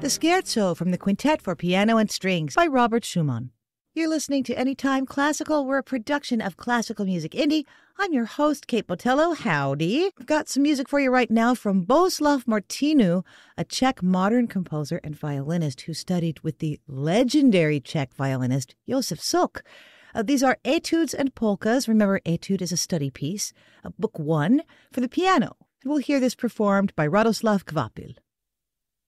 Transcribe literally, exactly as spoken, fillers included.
the Scherzo from the Quintet for Piano and Strings by Robert Schumann. You're listening to Anytime Classical. We're a production of Classical Music Indie. I'm your host, Kate Botello. Howdy. I've got some music for you right now from Bohuslav Martinu, a Czech modern composer and violinist who studied with the legendary Czech violinist Josef Suk. Uh, these are Etudes and Polkas. Remember, Etude is a study piece, uh, book one, for the piano. And we'll hear this performed by Radoslav Kvapil.